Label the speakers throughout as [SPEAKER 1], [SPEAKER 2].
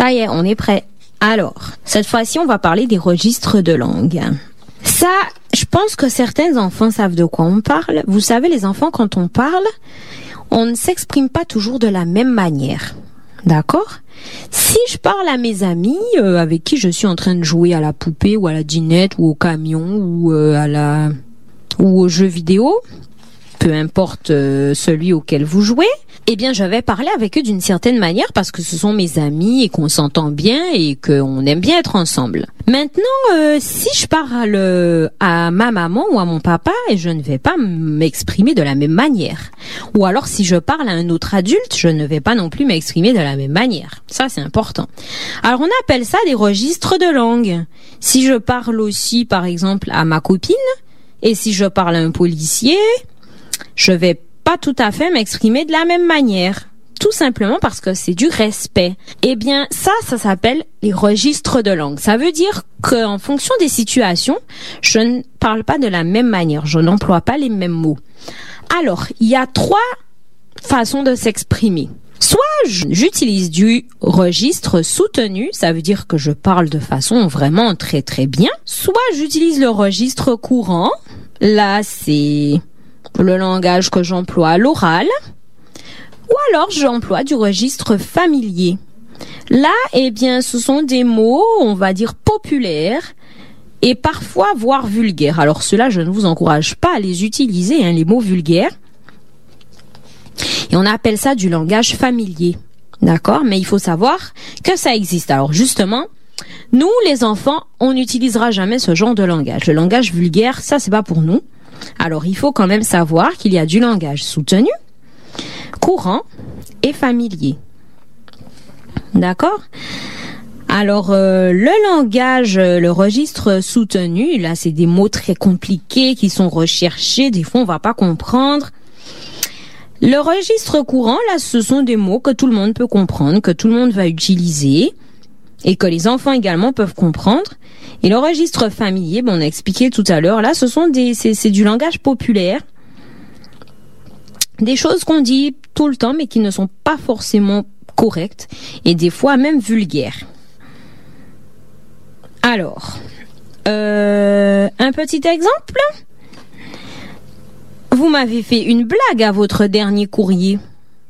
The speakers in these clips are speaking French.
[SPEAKER 1] Ça y est, on est prêt. Alors, cette fois-ci, on va parler des registres de langue. Ça, je pense que certains enfants savent de quoi on parle. Vous savez, les enfants, quand on parle, on ne s'exprime pas toujours de la même manière. D'accord? Si je parle à mes amis avec qui je suis en train de jouer à la poupée ou à la dinette ou au camion ou au jeu vidéo, peu importe celui auquel vous jouez, eh bien je vais parler avec eux d'une certaine manière parce que ce sont mes amis et qu'on s'entend bien et qu'on aime bien être ensemble. Maintenant, si je parle à ma maman ou à mon papa, je ne vais pas m'exprimer de la même manière. Ou alors si je parle à un autre adulte, je ne vais pas non plus m'exprimer de la même manière. Ça, c'est important. Alors on appelle ça des registres de langue. Si je parle aussi, par exemple, à ma copine, et si je parle à un policier, je vais pas tout à fait m'exprimer de la même manière. Tout simplement parce que c'est du respect. Eh bien, ça s'appelle les registres de langue. Ça veut dire qu'en fonction des situations, je ne parle pas de la même manière. Je n'emploie pas les mêmes mots. Alors, il y a 3 façons de s'exprimer. Soit j'utilise du registre soutenu, ça veut dire que je parle de façon vraiment très très bien. Soit j'utilise le registre courant. Là, c'est le langage que j'emploie à l'oral. Ou alors j'emploie du registre familier. Là, eh bien, ce sont des mots, on va dire, populaires et parfois voire vulgaires. Alors ceux-là, je ne vous encourage pas à les utiliser, les mots vulgaires. Et on appelle ça du langage familier. D'accord? Mais il faut savoir que ça existe. Alors justement, nous, les enfants, on n'utilisera jamais ce genre de langage. Le langage vulgaire, ça, c'est pas pour nous. Alors, il faut quand même savoir qu'il y a du langage soutenu, courant et familier. D'accord? Alors, le langage, le registre soutenu, là, c'est des mots très compliqués qui sont recherchés. Des fois, on va pas comprendre. Le registre courant, là, ce sont des mots que tout le monde peut comprendre, que tout le monde va utiliser et que les enfants également peuvent comprendre. Et le registre familier, on a expliqué tout à l'heure, là, ce sont c'est du langage populaire. Des choses qu'on dit tout le temps, mais qui ne sont pas forcément correctes et des fois même vulgaires. Alors, un petit exemple. Vous m'avez fait une blague à votre dernier courrier.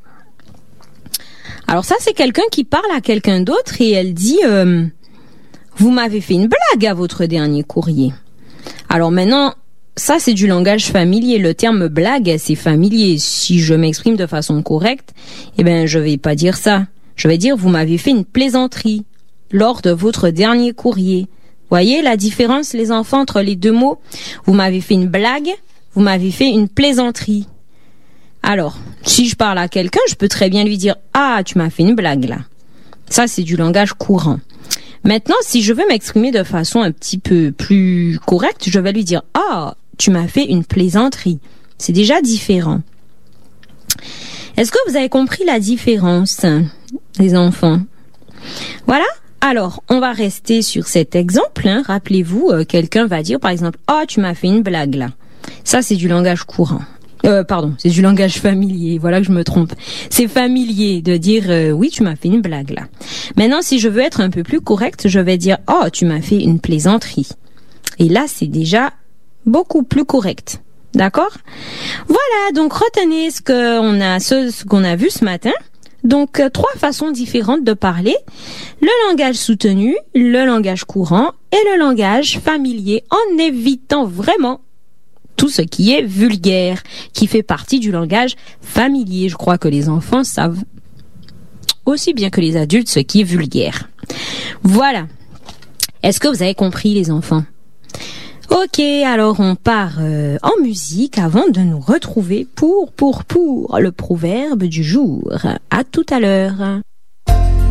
[SPEAKER 1] Alors ça, c'est quelqu'un qui parle à quelqu'un d'autre et elle dit vous m'avez fait une blague à votre dernier courrier. Alors maintenant, ça c'est du langage familier. Le terme blague, c'est familier. Si je m'exprime de façon correcte, eh ben je vais pas dire ça. Je vais dire vous m'avez fait une plaisanterie lors de votre dernier courrier. Voyez la différence, les enfants, entre les deux mots? Vous m'avez fait une blague, vous m'avez fait une plaisanterie. Alors, si je parle à quelqu'un, je peux très bien lui dire « Ah, tu m'as fait une blague là ». Ça, c'est du langage courant. Maintenant, si je veux m'exprimer de façon un petit peu plus correcte, je vais lui dire « Ah, tu m'as fait une plaisanterie ». C'est déjà différent. Est-ce que vous avez compris la différence, les enfants? Voilà. Alors, on va rester sur cet exemple. Rappelez-vous, quelqu'un va dire par exemple « Ah, tu m'as fait une blague là ». Ça, c'est du langage courant. C'est du langage familier. Voilà que je me trompe. C'est familier de dire oui, tu m'as fait une blague là. Maintenant, si je veux être un peu plus correcte, je vais dire oh, tu m'as fait une plaisanterie. Et là, c'est déjà beaucoup plus correct. D'accord? Voilà. Donc, retenez ce qu'on a vu ce matin. Donc, 3 façons différentes de parler. Le langage soutenu, le langage courant et le langage familier, en évitant vraiment tout ce qui est vulgaire, qui fait partie du langage familier. Je crois que les enfants savent aussi bien que les adultes ce qui est vulgaire. Voilà. Est-ce que vous avez compris, les enfants? Ok, alors on part en musique avant de nous retrouver pour le proverbe du jour. À tout à l'heure.